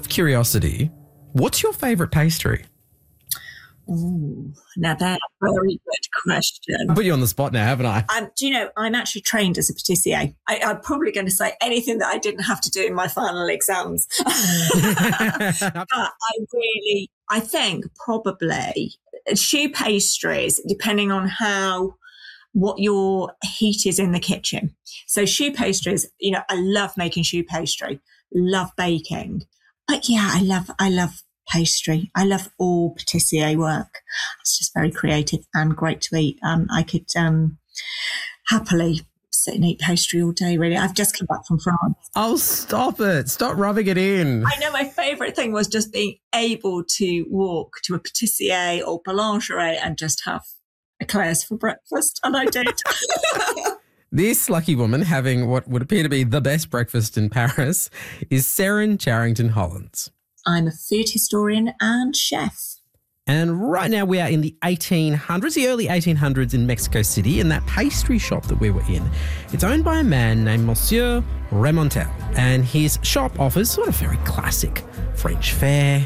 of curiosity, what's your favourite pastry? Ooh, now that's a very good question. I put you on the spot now, haven't I? Do you know, I'm actually trained as a patissier. I'm probably going to say anything that I didn't have to do in my final exams. But I think probably choux pastries, depending on what your heat is in the kitchen. So choux pastries, I love making choux pastry, love baking. But yeah, I love pastry. I love all patissier work. It's just very creative and great to eat. I could happily sit and eat pastry all day, really. I've just come back from France. Oh, stop it. Stop rubbing it in. I know my favourite thing was just being able to walk to a patissier or boulangerie and just have eclairs for breakfast, and I did. This lucky woman having what would appear to be the best breakfast in Paris is Seren Charrington-Hollins. I'm a food historian and chef. And right now we are in the 1800s, the early 1800s in Mexico City, in that pastry shop that we were in. It's owned by a man named Monsieur Remontel, and his shop offers sort of very classic French fare,